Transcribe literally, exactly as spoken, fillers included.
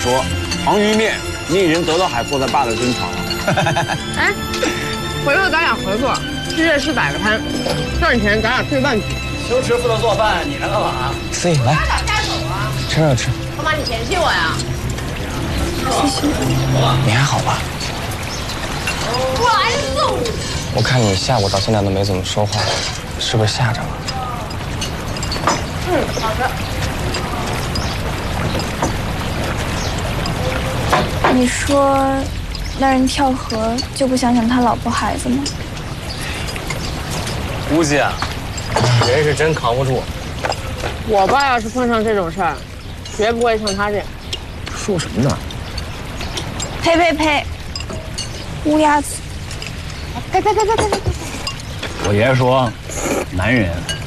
说，黄鱼面，你已经得到海阔在爸的珍藏了。 哎，回头咱俩合作，去夜市摆个摊，赚钱咱俩对半瓶。 修池负责做饭，你来干嘛？ 思颖来， 打下手啊！ 吃着吃。 干嘛你嫌弃我呀？ 谢谢。你还好吧？ 我来揍你！ 我看你下午到现在都没怎么说话，是不是吓着了？ 嗯，好的。 你说，那人跳河就不想想他老婆孩子吗？ 估计啊，人是真扛不住。 我爸要是碰上这种事儿，绝不会像他这样。 说什么呢？ 呸呸呸！乌鸦嘴！ 呸呸呸呸呸呸！ 我爷爷说，男人